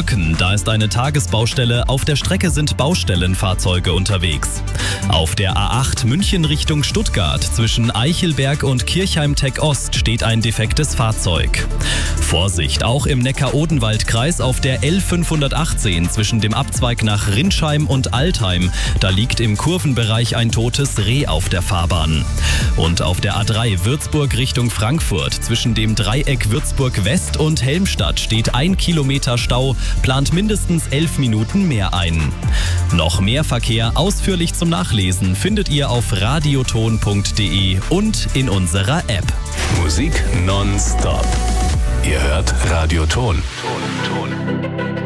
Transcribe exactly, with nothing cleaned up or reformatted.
Birken, da ist eine Tagesbaustelle. Auf der Strecke sind Baustellenfahrzeuge unterwegs. Auf der A acht München Richtung Stuttgart zwischen Eichelberg und Kirchheim-Tech Ost steht ein defektes Fahrzeug. Vorsicht, auch im Neckar-Odenwald-Kreis auf der L fünfhundertachtzehn zwischen dem Abzweig nach Rindsheim und Altheim. Da liegt im Kurvenbereich ein totes Reh auf der Fahrbahn. Und auf der A drei Würzburg Richtung Frankfurt zwischen dem Dreieck Würzburg West und Helmstadt steht ein Kilometer Stau, plant mindestens elf Minuten mehr ein. Noch mehr Verkehr ausführlich zum Nachlesen findet ihr auf radioton punkt de und in unserer App. Musik nonstop. Ihr hört Radioton. Ton, Ton.